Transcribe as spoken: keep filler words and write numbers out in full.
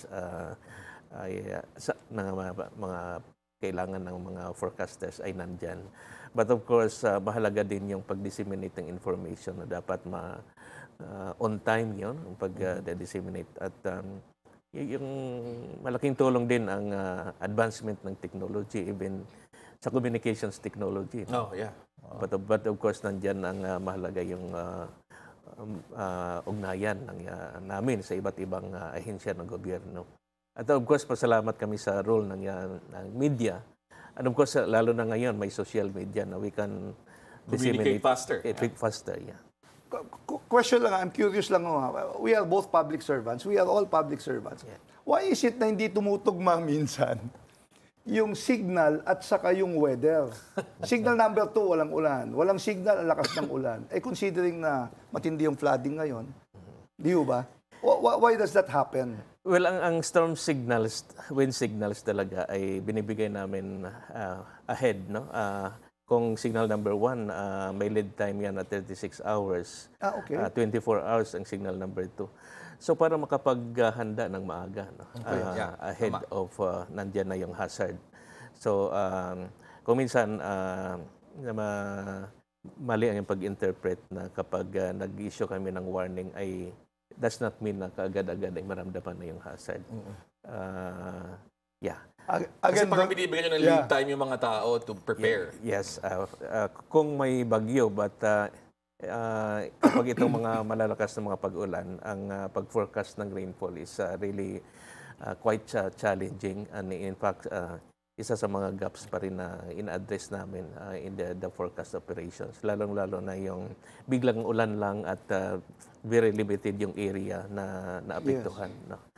knowledge uh, ay uh, sa, ng mga, mga kailangan ng mga forecasters ay nandyan. But of course, uh, mahalaga din yung pag-disseminate ng information na dapat ma uh, on time yun, ang pag-disseminate. At um, y- yung malaking tulong din ang uh, advancement ng technology, even sa communications technology. Oh, yeah. But, of- but of course, nandyan ang uh, mahalaga yung uh, um, uh, ugnayan ng, uh, namin sa iba't ibang uh, ahensya ng gobyerno. At of course, pasalamat kami sa role ng, uh, ng media. And of course, uh, lalo na ngayon, may social media na we can Communicate faster. eh, faster, yeah. Qu- qu- Question lang, I'm curious lang. oh, ha. We are both public servants. We are all public servants. Yeah. Why is it na hindi tumutugma minsan yung signal at saka yung weather? Signal number two, walang ulan. Walang signal, ang lakas ng ulan. Eh, considering na matindi yung flooding ngayon, di ba? Wh- wh- Why does that happen? Well, ang, ang storm signals, wind signals talaga ay binibigay namin uh, ahead, no? Uh, kung signal number one, uh, may lead time yan na thirty-six hours. Ah, okay. Uh, twenty-four hours ang signal number two. So para makapaghanda ng maaga, no? Okay, Uh, yeah, ahead tama. of uh, nandyan na yung hazard. So um, kung minsan uh, na ma- mali ang pag-interpret na kapag uh, nag-issue kami ng warning ay does not mean na kaagad-agad ay maramdaman na yung hazard. Uh, yeah. Ag- Kasi Again, parang don't- binibigyan nyo ng Yeah. lead time yung mga tao to prepare. Yes. uh, uh, kung may bagyo, but uh, uh, kapag itong mga malalakas na mga pag-ulan, ang uh, pag-forecast ng rainfall is uh, really uh, quite uh, challenging. And in fact, uh, isa sa mga gaps pa rin na in-address namin uh, in the, the forecast operations. Lalong-lalo na yung biglang ulan lang at uh, very limited yung area na naapektuhan. No?